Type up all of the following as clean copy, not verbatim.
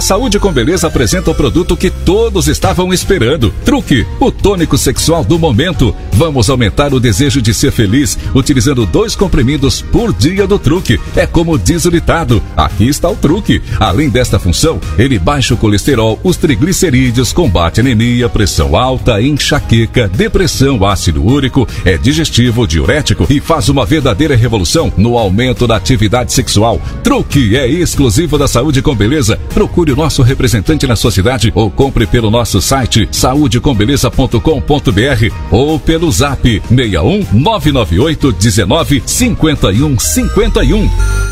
Saúde com Beleza apresenta o produto que todos estavam esperando. Truque, o tônico sexual do momento. Vamos aumentar o desejo de ser feliz utilizando 2 comprimidos por dia do Truque. É como diz o ditado, aqui está o truque. Além desta função, ele baixa o colesterol, os triglicerídeos, combate anemia, pressão alta, enxaqueca, depressão, ácido úrico, é digestivo, diurético e faz uma verdadeira revolução no aumento da atividade sexual. Truque é exclusivo da Saúde com Beleza. Procure o nosso representante na sua cidade ou compre pelo nosso site saudecombeleza.com.br ou pelo zap 61 998 19 51 51.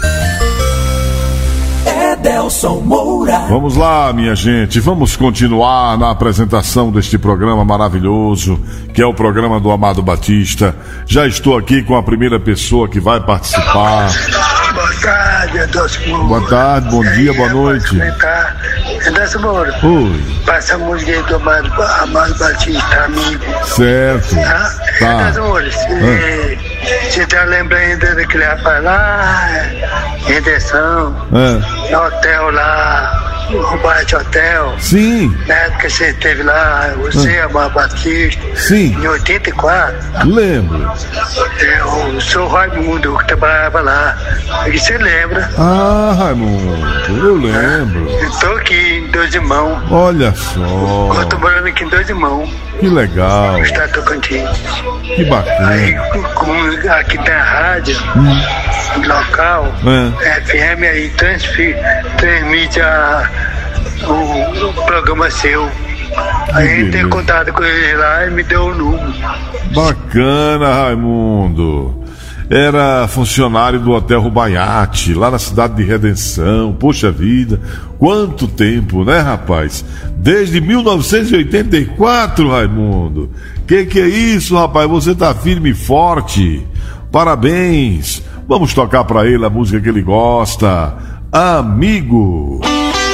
Edelson Moura. Vamos lá, minha gente, vamos continuar na apresentação deste programa maravilhoso, que é o programa do Amado Batista. Já estou aqui com a primeira pessoa que vai participar. Boa tarde, Edelson Moura. Boa tarde, bom dia, boa noite. Edelson Moura. Oi. Passa a música aí do Amado Batista, amigo. Certo. Tá. Edelson Moura, você tá lembrando ainda daquele rapaz lá, Redenção, no hotel lá, o Bate Hotel? Sim. Na época que você esteve lá, você, Amado Batista. Sim. Em 84. Lembro. O senhor Raimundo que trabalhava lá. Você lembra? Ah, Raimundo, eu lembro. Eu tô aqui em Dois Irmãos. Olha só. Eu tô morando aqui em Dois Irmãos. Que legal. No estado do Tocantins. Que bacana. Aí, aqui tem a rádio local, FM, aí transmite o programa seu. Aí eu tenho contato com ele lá e me deu o número. Bacana, Raimundo. Era funcionário do Hotel Rubaiate, lá na cidade de Redenção. Poxa vida, quanto tempo, né, rapaz? Desde 1984, Raimundo. Que é isso, rapaz? Você tá firme e forte. Parabéns. Vamos tocar pra ele a música que ele gosta. Amigo.